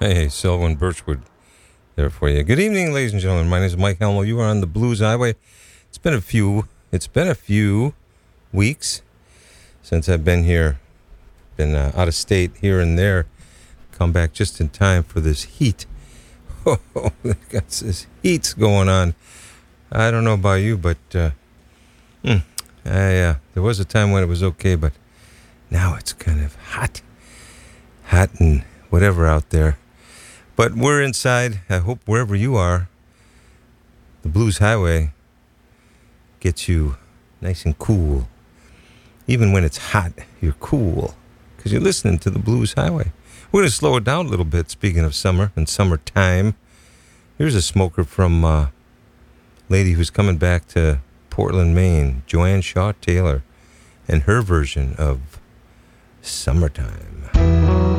Hey, Selwyn Birchwood there for you. Good evening, ladies and gentlemen. My name is Mike Helmo. You are on the Blues Highway. It's been a few weeks since I've been here. Been out of state here and there. Come back just in time for this heat. Oh, got this heat's going on. I don't know about you, but there was a time when it was okay, but now it's kind of hot and whatever out there. But we're inside. I hope wherever you are, the Blues Highway gets you nice and cool. Even when it's hot, you're cool because you're listening to the Blues Highway. We're going to slow it down a little bit, speaking of summer and summertime. Here's a smoker from a lady who's coming back to Portland, Maine, Joanne Shaw Taylor, and her version of Summertime.